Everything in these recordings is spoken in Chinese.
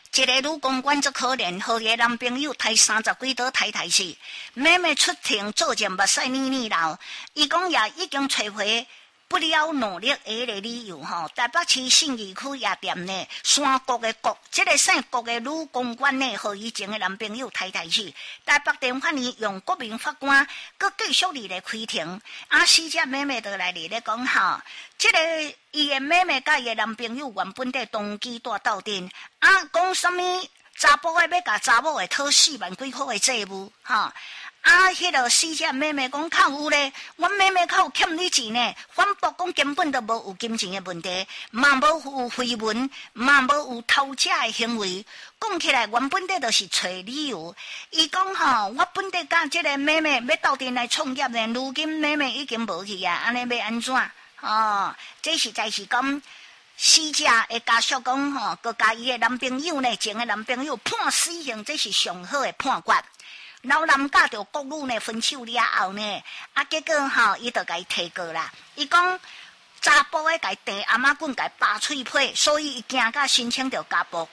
一个女公关足可怜，和伊个男朋友抬30几刀抬死。妹妹出庭作证，目屎黏黏流。伊讲也已经找回不了努力的迄个理由吼。台北市信义区夜店呢，山国的国，这个姓国的女公关呢，和以前的男朋友抬死。台北地法院用国民法官，佮继续嚟咧开庭。死者妹妹就来嚟咧讲吼，这个伊的妹妹甲伊的男朋友原本在同期大斗阵，讲什么查甫的要甲查某的讨4万几块的债务，吼。迄个死者妹妹讲较有咧，阮妹妹较有欠你钱呢，反驳讲根本都无有金钱的问题，嘛无有绯闻，嘛无有偷窃的行为。讲起来原本的就是找理由。伊讲吼，我本地甲即个妹妹要斗阵来创业呢，如今妹妹已经无去啊，安尼要安怎？这实在是讲。死者的家属讲吼，佮甲伊的男朋友呢，前的男朋友判死刑，这是上好的判决。老男甲着国女呢分手了后呢，结果吼，伊就甲伊提过啦。伊讲查甫的甲伊掟阿妈棍，甲伊拔喙皮，所以伊惊甲申请着家暴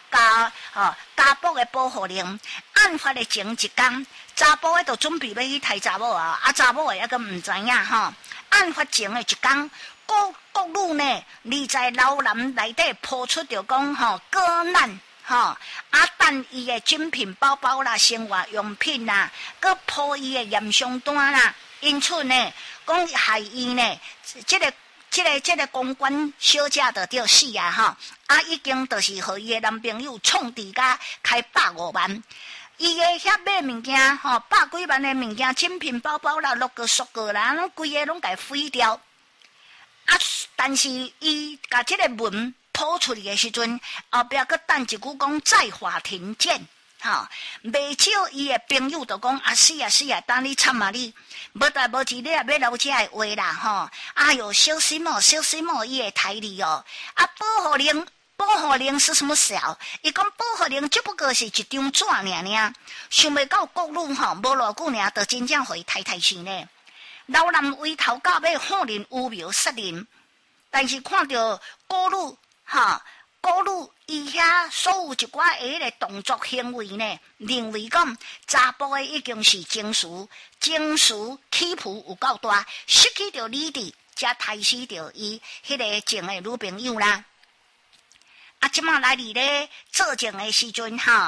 的保护令。案发的前一天，查甫的就准备要去抬查某啊，查某的还佫唔知影吼。案发前的一天，国女呢，你在老男内底抛出着讲吼，个难。等伊的精品包包啦、生活用品啦，佮破伊的验伤单啦，因此呢，讲害伊呢，这个公关小姐就着死啊！已经就是和伊的男朋友创治甲开150万，伊的遐买物件100几万的物件，精品包包啦、六个、塑个啦，拢规个拢甲废掉。但是伊甲这个文。抛出去的时阵，后壁佮等一句讲在法庭见，未少伊的朋友就讲是啊，等你惨啊你，无代无志你也要留这个话啦哎哟，小心哦，伊会抬你哦。保护令是什么小？伊讲保护令只不过是一张纸尔，想袂到国女无偌久尔，就真正互伊抬死呢。老男为头到尾放任污蔑杀人，但是看到国女。国女伊遐所有一寡迄个动作行为呢，认为讲查甫的已经是情绪起伏有够大，失去着理智，才杀死着伊迄个前的女朋友啦。即马来伫咧做证的时阵